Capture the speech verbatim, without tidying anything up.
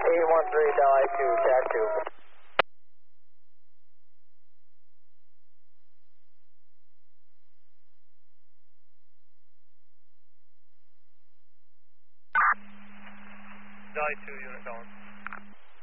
eight one three, die two, tack two. Die two, unit calling.